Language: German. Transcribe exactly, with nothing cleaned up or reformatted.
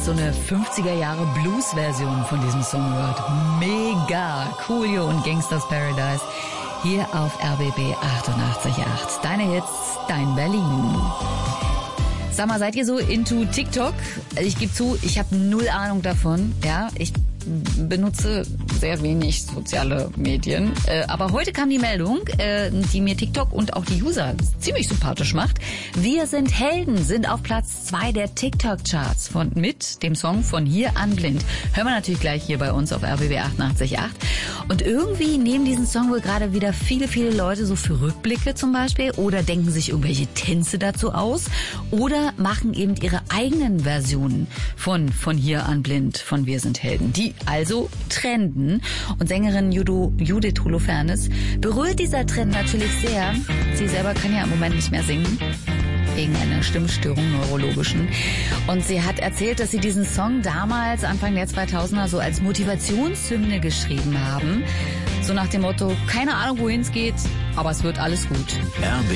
so eine fünfziger Jahre Blues-Version von diesem Song hört. Mega! Coolio und Gangsters Paradise hier auf R B B achtundachtzig Komma acht. Deine Hits, dein Berlin. Sag mal, seid ihr so into TikTok? Ich gebe zu, ich habe null Ahnung davon. Ja, ich benutze sehr wenig soziale Medien. Äh, aber heute kam die Meldung, äh, die mir TikTok und auch die User ziemlich sympathisch macht. Wir sind Helden sind auf Platz zwei der TikTok-Charts von mit dem Song Von hier an blind. Hören wir natürlich gleich hier bei uns auf R B B achtundachtzig Komma acht. Und irgendwie nehmen diesen Song wohl gerade wieder viele, viele Leute so für Rückblicke zum Beispiel oder denken sich irgendwelche Tänze dazu aus oder machen eben ihre eigenen Versionen von Von hier an blind, von Wir sind Helden, die also trenden. Und Sängerin Judo, Judith Holofernes berührt dieser Trend natürlich sehr. Sie selber kann ja im Moment nicht mehr singen, wegen einer Stimmstörung, neurologischen. Und sie hat erzählt, dass sie diesen Song damals, Anfang der zweitausender, so als Motivationshymne geschrieben haben. So nach dem Motto, keine Ahnung, wohin es geht, aber es wird alles gut. R B